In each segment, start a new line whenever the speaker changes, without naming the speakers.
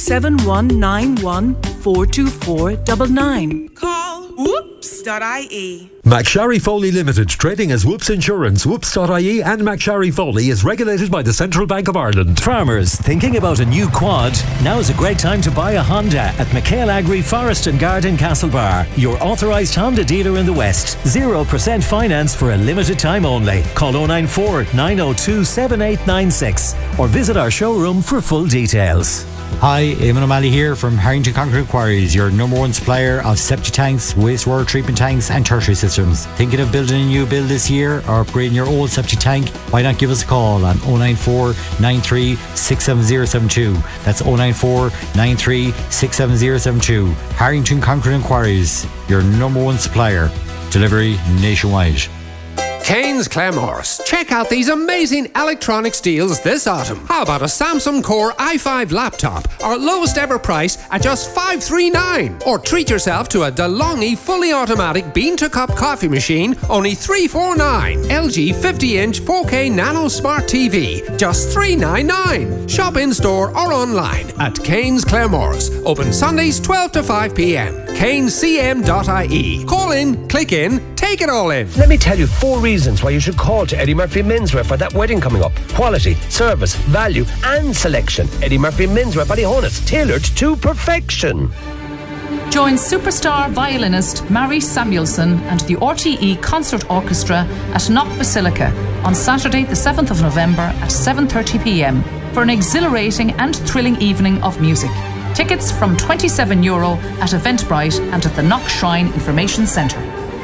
07191 424 99. Call whoops.ie.
McSharry Foley Limited, trading as Whoops Insurance, whoops.ie and McSharry Foley is regulated by the Central Bank of Ireland.
Farmers thinking about a new quad? Now is a great time to buy a Honda at McHale Agri Forest and Garden Castlebar, your authorised Honda dealer in the West. 0% finance for a limited time only. Call 094 902 7896 or visit our showroom for full details.
Hi, Eamon O'Malley here from Harrington Concrete Quarries, your number one supplier of septic tanks, wastewater treatment tanks and tertiary systems. Thinking of building a new build this year or upgrading your old septic tank? Why not give us a call on 094 93 67072. That's 094 93 67072. Harrington Concrete Quarries, your number one supplier. Delivery nationwide.
Kane's Claremorris. Check out these amazing electronics deals this autumn. How about a Samsung Core i5 laptop, our lowest ever price at just $539? Or treat yourself to a DeLonghi fully automatic bean-to-cup coffee machine, only $349. LG 50-inch 4K Nano Smart TV, just $399. Shop in-store or online at Kane's Claremorris. Open Sundays 12 to 5 p.m. Kane'sCM.ie. Call in, click in, take it all in.
Let me tell you 4 reasons why you should call to Eddie Murphy Menswear for that wedding coming up. Quality, service, value and selection. Eddie Murphy Menswear, Ballyhonus, tailored to perfection.
Join superstar violinist Mary Samuelson and the RTE Concert Orchestra at Knock Basilica on Saturday the 7th of November at 7:30 p.m. for an exhilarating and thrilling evening of music. Tickets from €27 at Eventbrite and at the Knock Shrine Information Centre.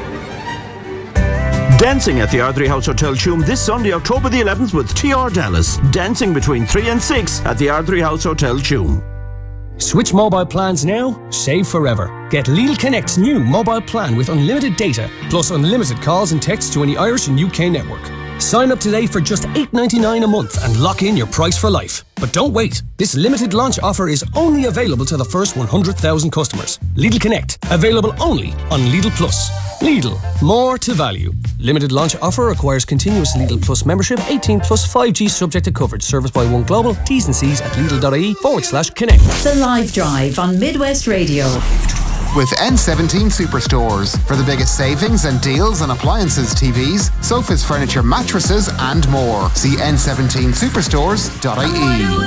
Dancing at the R3 House Hotel Tuam this Sunday, October the 11th with TR Dallas. Dancing between 3 and 6 at the R3 House Hotel Tuam.
Switch mobile plans now, save forever. Get Lidl Connect's new mobile plan with unlimited data, plus unlimited calls and texts to any Irish and UK network. Sign up today for just $8.99 a month and lock in your price for life. But don't wait. This limited launch offer is only available to the first 100,000 customers. Lidl Connect, available only on Lidl Plus. Lidl, more to value. Limited launch offer requires continuous Lidl Plus membership, 18 plus 5G subject to coverage. Service by One Global. T's and C's at Lidl.ie/connect.
The Live Drive on Midwest Radio.
With N17 Superstores for the biggest savings and deals on appliances, TVs, sofas, furniture, mattresses and more. See n17superstores.ie.